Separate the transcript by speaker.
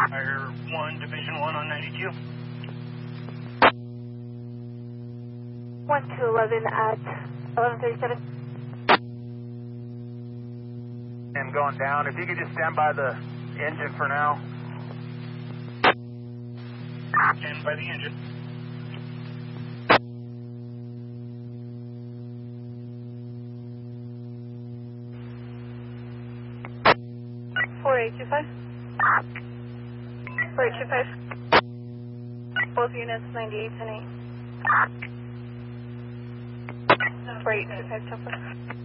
Speaker 1: Fire 1, Division 1 on 92.
Speaker 2: 1 to 11 at 11:37.
Speaker 3: I'm going down. If you could just stand by the engine for now.
Speaker 1: Stand by the engine.
Speaker 2: Four 825. 4825. Both units 98 and 8. 4825 Temple.